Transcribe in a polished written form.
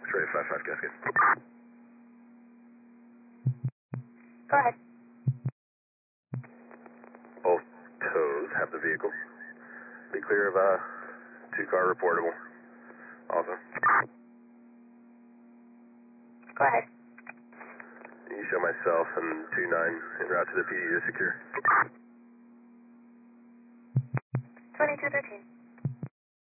X-ray 55 Cascade. Go ahead. Both tows have the vehicle. Be clear of 2-car reportable. Also. Go ahead. You show myself and 2-9 en route to the PD to secure. 2213.